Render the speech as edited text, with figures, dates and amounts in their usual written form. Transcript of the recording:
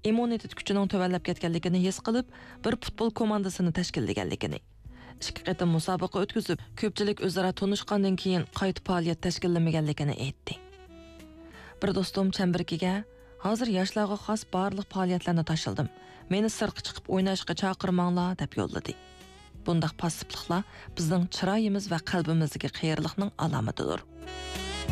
immunitet kuchining tövallab ketganligini his qilib, bir futbol komandasini tashkillaganligini. 2 qatim musobaqa o'tkazib, ko'pchilik o'zaro tanishgandan keyin qayta faoliyat tashkillamaganligini aytdi. Bir do'stim Chamberkiga hozir yoshlarga xos barliq faoliyatlarni tashildim. Meni sirqqa chiqib o'ynashga chaqirmanglar deb yo'lladi. Bundaq passivliklar bizning chiroyimiz va qalbimizga qayirliqning alomatidir.